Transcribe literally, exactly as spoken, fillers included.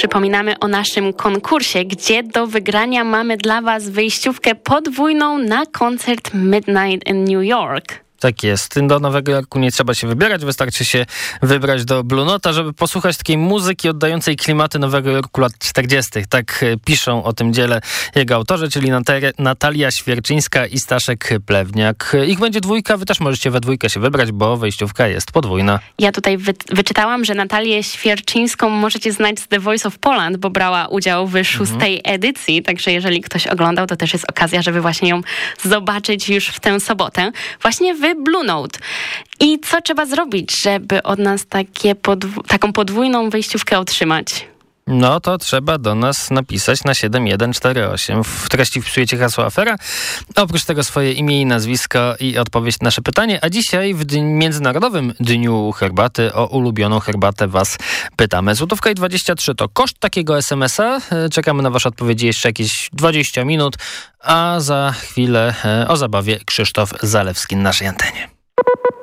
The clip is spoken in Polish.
przypominamy o naszym konkursie, gdzie do wygrania mamy dla Was wyjściówkę podwójną na koncert Midnight in New York. Tak jest. Do Nowego Jorku nie trzeba się wybierać, wystarczy się wybrać do Blue Nota, żeby posłuchać takiej muzyki oddającej klimaty Nowego Jorku lat czterdziestych. Tak piszą o tym dziele jego autorzy, czyli Natalia Świerczyńska i Staszek Plewniak. Ich będzie dwójka, wy też możecie we dwójkę się wybrać, bo wejściówka jest podwójna. Ja tutaj wy- wyczytałam, że Natalię Świerczyńską możecie znać z The Voice of Poland, bo brała udział w szóstej mhm. edycji, także jeżeli ktoś oglądał, to też jest okazja, żeby właśnie ją zobaczyć już w tę sobotę. Właśnie wy Blue Note. I co trzeba zrobić, żeby od nas takie podw- taką podwójną wejściówkę otrzymać? No to trzeba do nas napisać na siedem jeden cztery osiem. W treści wpisujecie hasło afera. Oprócz tego swoje imię i nazwisko i odpowiedź na nasze pytanie. A dzisiaj w dni, Międzynarodowym Dniu Herbaty o ulubioną herbatę was pytamy. Złotówka i dwadzieścia trzy to koszt takiego es em es a. Czekamy na wasze odpowiedzi jeszcze jakieś dwadzieścia minut, a za chwilę o zabawie Krzysztof Zalewski na naszej antenie.